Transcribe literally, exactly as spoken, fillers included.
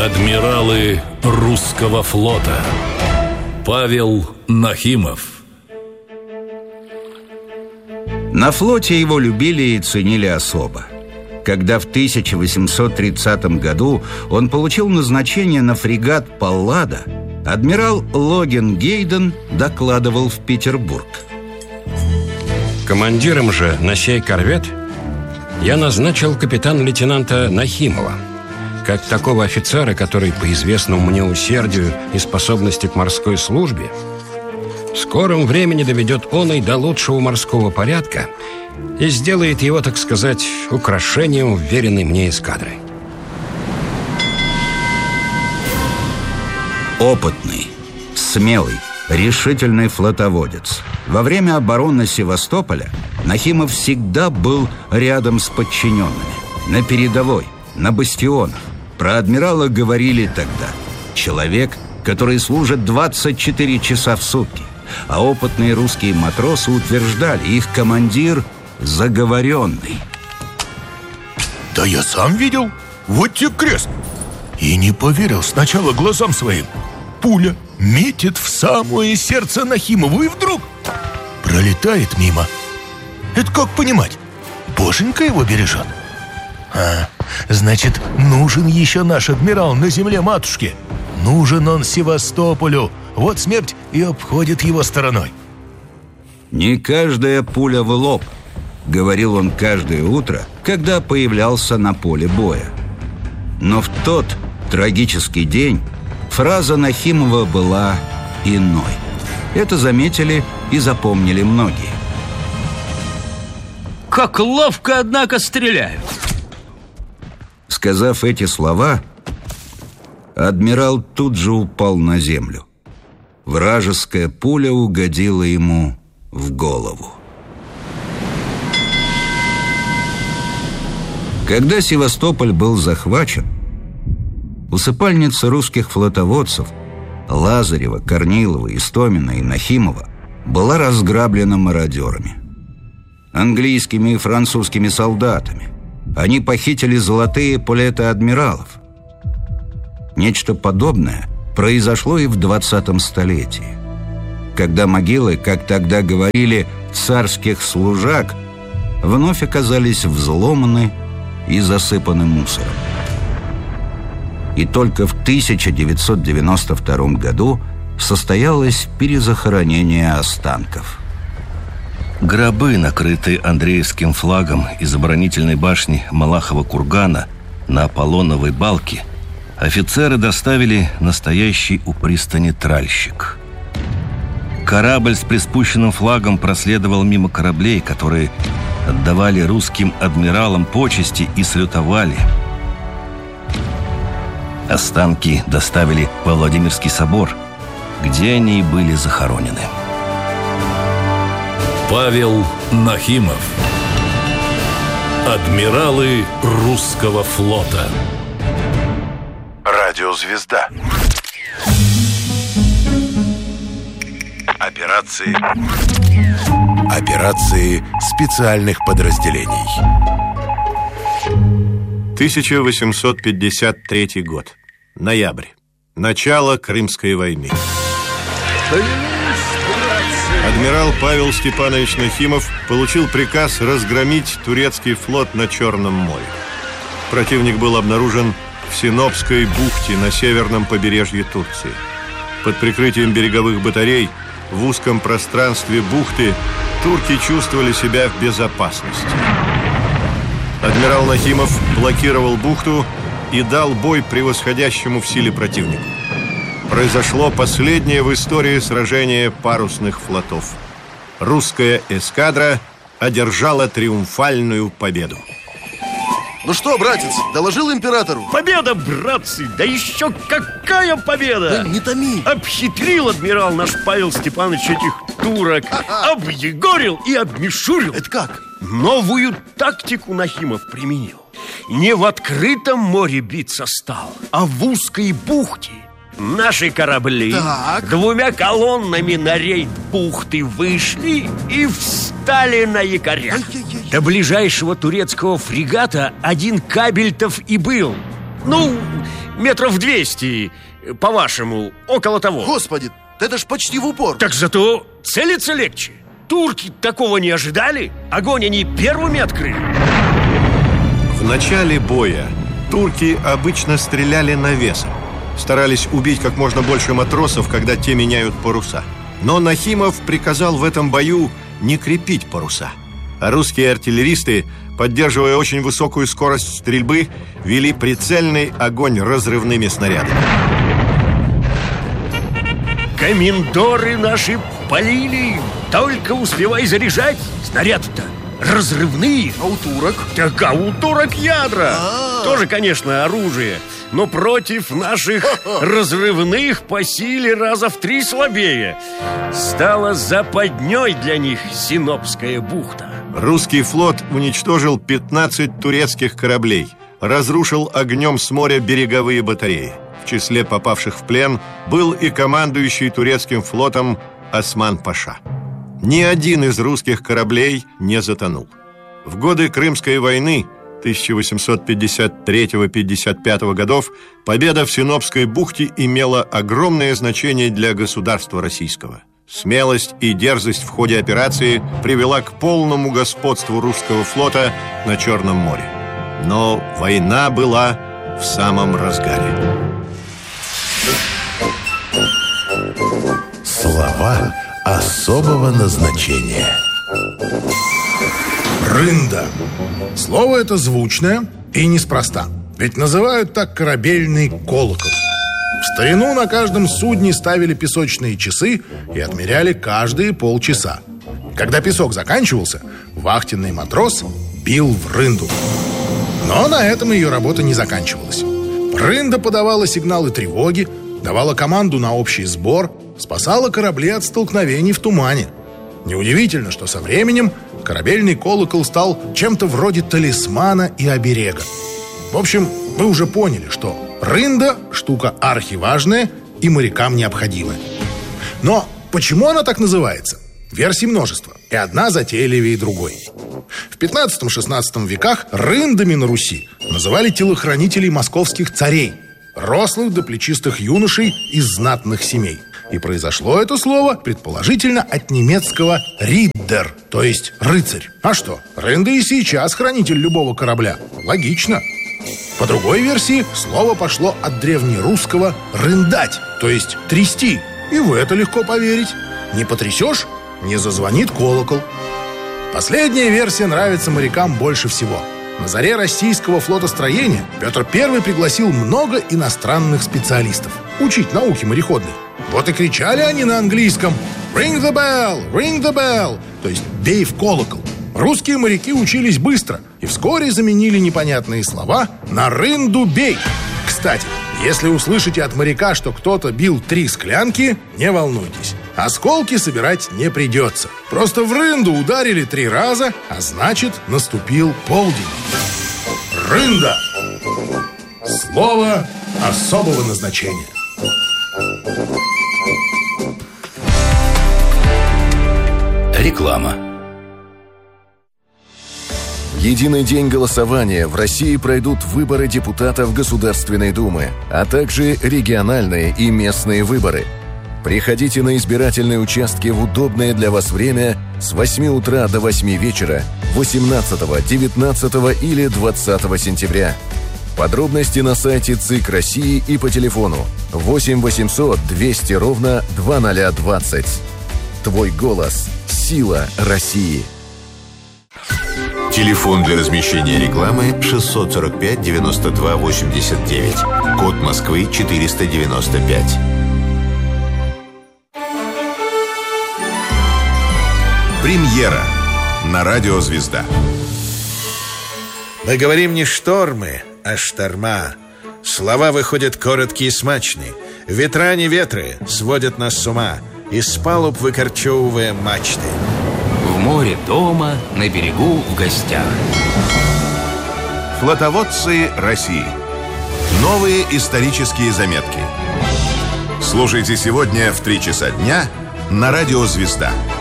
Адмиралы русского флота. Павел Нахимов. На флоте его любили и ценили особо. Когда в тысяча восемьсот тридцатом году он получил назначение на фрегат «Паллада», адмирал Логин Гейден докладывал в Петербург. Командиром же на сей корвет я назначил капитан-лейтенанта Нахимова, как такого офицера, который по известному мне усердию и способности к морской службе в скором времени доведет он и до лучшего морского порядка и сделает его, так сказать, украшением вверенной мне эскадры. Опытный, смелый, решительный флотоводец. Во время обороны Севастополя Нахимов всегда был рядом с подчиненными, на передовой, на бастионах. Про адмирала говорили тогда: человек, который служит двадцать четыре часа в сутки. А опытные русские матросы утверждали, их командир заговоренный. Да я сам видел. Вот тебе крест. И не поверил сначала глазам своим. Пуля метит в самое сердце Нахимову, и вдруг пролетает мимо. Это как понимать? Боженька его бережет. А, значит, нужен еще наш адмирал на земле матушки. Нужен он Севастополю. Вот смерть и обходит его стороной. «Не каждая пуля в лоб», — говорил он каждое утро, когда появлялся на поле боя. Но в тот трагический день фраза Нахимова была иной. Это заметили и запомнили многие. «Как ловко, однако, стреляют!» Сказав эти слова, адмирал тут же упал на землю. Вражеская пуля угодила ему в голову. Когда Севастополь был захвачен, усыпальница русских флотоводцев Лазарева, Корнилова, Истомина и Нахимова была разграблена мародерами, английскими и французскими солдатами. Они похитили золотые пулеты адмиралов. Нечто подобное произошло и в двадцатом столетии, когда могилы, как тогда говорили, царских служак вновь оказались взломаны и засыпаны мусором. И только в тысяча девятьсот девяносто втором году состоялось перезахоронение останков. Гробы, накрытые Андреевским флагом из оборонительной башни Малахова кургана на Аполлоновой балке, офицеры доставили настоящий у пристани тральщик. Корабль с приспущенным флагом проследовал мимо кораблей, которые отдавали русским адмиралам почести и салютовали. Останки доставили во Владимирский собор, где они и были захоронены. Павел Нахимов. Адмиралы русского флота. Радиозвезда. Операции. Операции специальных подразделений. тысяча восемьсот пятьдесят третий год. Ноябрь. Начало Крымской войны. Адмирал Павел Степанович Нахимов получил приказ разгромить турецкий флот на Черном море. Противник был обнаружен в Синопской бухте на северном побережье Турции. Под прикрытием береговых батарей в узком пространстве бухты турки чувствовали себя в безопасности. Адмирал Нахимов блокировал бухту и дал бой превосходящему в силе противнику. Произошло последнее в истории сражение парусных флотов. Русская эскадра одержала триумфальную победу. Ну что, братец, доложил императору? Победа, братцы! Да еще какая победа! Да не томи! Обхитрил адмирал наш Павел Степанович этих турок, объегорил и обмешурил. Это как? Новую тактику Нахимов применил. Не в открытом море биться стал, а в узкой бухте. Наши корабли так. двумя колоннами на рейд бухты вышли и встали на якорях. Ай-яй-яй. До ближайшего турецкого фрегата один кабельтов и был. Ну, метров двести, по-вашему, около того. Господи, это ж почти в упор. Так зато целиться легче. Турки такого не ожидали. Огонь они первыми открыли. В начале боя турки обычно стреляли навесом. Старались убить как можно больше матросов, когда те меняют паруса. Но Нахимов приказал в этом бою не крепить паруса. А русские артиллеристы, поддерживая очень высокую скорость стрельбы, вели прицельный огонь разрывными снарядами. Комендоры наши полили, только успевай заряжать. Снаряды-то разрывные. А у турок? Так, а у турок ядра. А-а-а. Тоже, конечно, оружие, но против наших разрывных по силе раза в три слабее. Стала западней для них Синопская бухта. Русский флот уничтожил пятнадцать турецких кораблей, разрушил огнем с моря береговые батареи. В числе попавших в плен был и командующий турецким флотом Осман-паша. Ни один из русских кораблей не затонул. В годы Крымской войны тысяча восемьсот пятьдесят третьего — пятьдесят пятого годов победа в Синопской бухте имела огромное значение для государства российского. Смелость и дерзость в ходе операции привела к полному господству русского флота на Черном море. Но война была в самом разгаре. Слова особого назначения. Рында. Слово это звучное и неспроста. Ведь называют так корабельный колокол. В старину на каждом судне ставили песочные часы и отмеряли каждые полчаса. Когда песок заканчивался, вахтенный матрос бил в рынду. Но на этом ее работа не заканчивалась. Рында подавала сигналы тревоги, давала команду на общий сбор, спасала корабли от столкновений в тумане. Неудивительно, что со временем корабельный колокол стал чем-то вроде талисмана и оберега. В общем, мы уже поняли, что рында – штука архиважная и морякам необходимая. Но почему она так называется? Версий множество, и одна затейливее другой. В пятнадцатом-шестнадцатом веках рындами на Руси называли телохранителей московских царей, рослых до плечистых юношей из знатных семей. И произошло это слово, предположительно, от немецкого «риддер», то есть «рыцарь». А что, рында и сейчас хранитель любого корабля. Логично. По другой версии, слово пошло от древнерусского «рындать», то есть «трясти». И в это легко поверить. Не потрясешь — не зазвонит колокол. Последняя версия нравится морякам больше всего. На заре российского флотостроения Петр Первый пригласил много иностранных специалистов учить науки мореходной. Вот и кричали они на английском «Ring the bell! Ring the bell!», то есть «бей в колокол». Русские моряки учились быстро и вскоре заменили непонятные слова на «рынду бей». Кстати, если услышите от моряка, что кто-то бил три склянки, не волнуйтесь. Осколки собирать не придется. Просто в рынду ударили три раза, а значит, наступил полдень. Рында. Слово особого назначения. Реклама. В единый день голосования в России пройдут выборы депутатов Государственной Думы, а также региональные и местные выборы. Приходите на избирательные участки в удобное для вас время с восьми утра до восьми вечера восемнадцатого, девятнадцатого или двадцатого сентября. Подробности на сайте ЦИК России и по телефону восемь восемьсот двести ровно двадцать двадцать. Твой голос – сила России. Телефон для размещения рекламы шестьсот сорок пять девяносто два восемьдесят девять. Код Москвы четыреста девяносто пять. Премьера на радио «Звезда». Мы говорим не штормы, а шторма. Слова выходят короткие и смачные. Ветра не ветры сводят нас с ума, из палуб выкорчевывая мачты. В море дома, на берегу в гостях. Флотоводцы России. Новые исторические заметки. Слушайте сегодня в три часа дня на радио «Звезда».